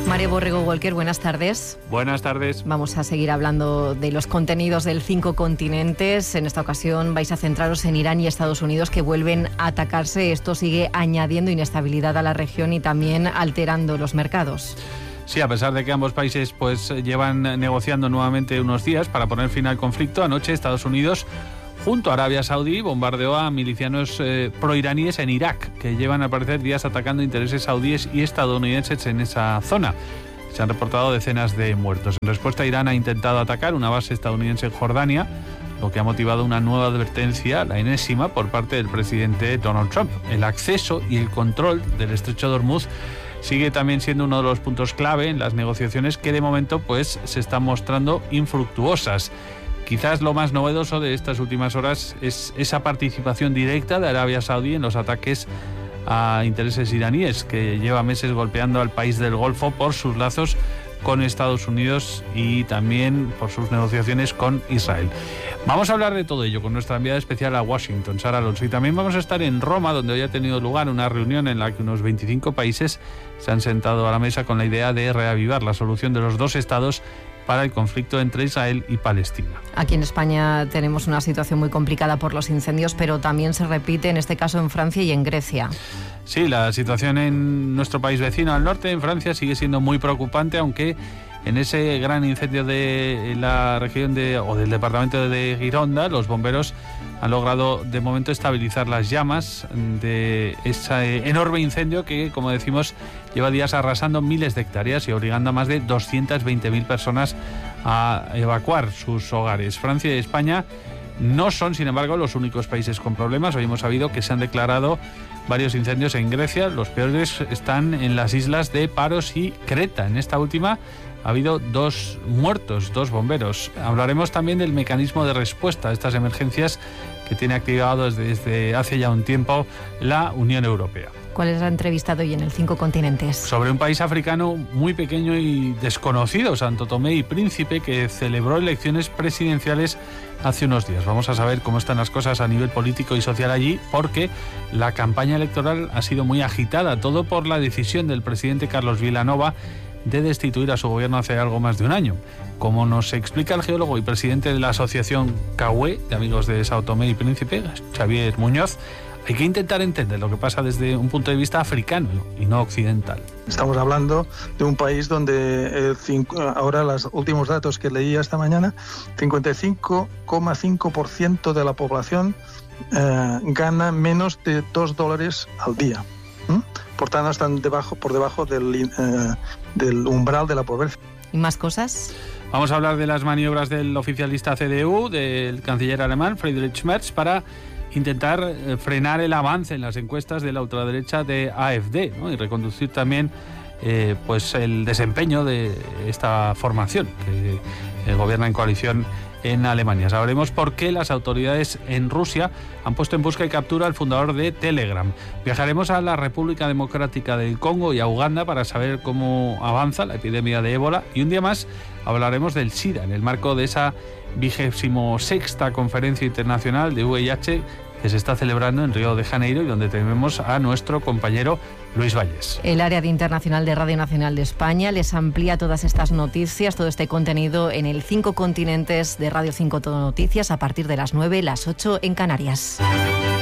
Mario Borrego Walker, buenas tardes. Buenas tardes. Vamos a seguir hablando de los contenidos del 5 continentes. En esta ocasión vais a centraros en Irán y Estados Unidos, que vuelven a atacarse. Esto sigue añadiendo inestabilidad a la región y también alterando los mercados. Sí, a pesar de que ambos países llevan negociando nuevamente unos días para poner fin al conflicto, anoche Estados Unidos, junto a Arabia Saudí, bombardeó a milicianos proiraníes en Irak, que llevan al parecer días atacando intereses saudíes y estadounidenses en esa zona. Se han reportado decenas de muertos. En respuesta, Irán ha intentado atacar una base estadounidense en Jordania, lo que ha motivado una nueva advertencia, la enésima, por parte del presidente Donald Trump. El acceso y el control del estrecho de Hormuz sigue también siendo uno de los puntos clave en las negociaciones, que de momento se están mostrando infructuosas. Quizás lo más novedoso de estas últimas horas es esa participación directa de Arabia Saudí en los ataques a intereses iraníes, que lleva meses golpeando al país del Golfo por sus lazos con Estados Unidos y también por sus negociaciones con Israel. Vamos a hablar de todo ello con nuestra enviada especial a Washington, Sara Alonso, y también vamos a estar en Roma, donde hoy ha tenido lugar una reunión en la que unos 25 países se han sentado a la mesa con la idea de reavivar la solución de los dos estados para el conflicto entre Israel y Palestina. Aquí en España tenemos una situación muy complicada por los incendios, pero también se repite en este caso en Francia y en Grecia. Sí, la situación en nuestro país vecino al norte, en Francia, sigue siendo muy preocupante, aunque en ese gran incendio de la región del departamento de Gironda, los bomberos han logrado de momento estabilizar las llamas de ese enorme incendio que, como decimos, lleva días arrasando miles de hectáreas y obligando a más de 220.000 personas a evacuar sus hogares. Francia y España no son, sin embargo, los únicos países con problemas. Hoy hemos sabido que se han declarado varios incendios en Grecia. Los peores están en las islas de Paros y Creta. En esta última ha habido 2 muertos, 2 bomberos. Hablaremos también del mecanismo de respuesta a estas emergencias que tiene activado desde hace ya un tiempo la Unión Europea. ¿Cuál es la entrevista de hoy en el 5 continentes? Sobre un país africano muy pequeño y desconocido, Santo Tomé y Príncipe, que celebró elecciones presidenciales hace unos días. Vamos a saber cómo están las cosas a nivel político y social allí, porque la campaña electoral ha sido muy agitada, todo por la decisión del presidente Carlos Vilanova de destituir a su gobierno hace algo más de un año. Como nos explica el geólogo y presidente de la asociación CAUE, de amigos de Sao Tomé y Príncipe, Xavier Muñoz, hay que intentar entender lo que pasa desde un punto de vista africano y no occidental. Estamos hablando de un país donde ahora los últimos datos que leía esta mañana, 55,5% de la población gana menos de $2 al día. Por tanto, están por debajo del umbral de la pobreza. ¿Y más cosas? Vamos a hablar de las maniobras del oficialista CDU, del canciller alemán Friedrich Merz, para intentar frenar el avance en las encuestas de la ultraderecha de AfD, ¿no? Y reconducir también el desempeño de esta formación que gobierna en coalición en Alemania. Sabremos por qué las autoridades en Rusia han puesto en busca y captura al fundador de Telegram. Viajaremos a la República Democrática del Congo y a Uganda para saber cómo avanza la epidemia de ébola, y un día más hablaremos del SIDA en el marco de esa 26ª Conferencia Internacional de VIH que se está celebrando en Río de Janeiro y donde tenemos a nuestro compañero Luis Valles. El área de internacional de Radio Nacional de España les amplía todas estas noticias, todo este contenido en el 5 continentes de Radio 5 Todo Noticias a partir de las 9, las 8 en Canarias.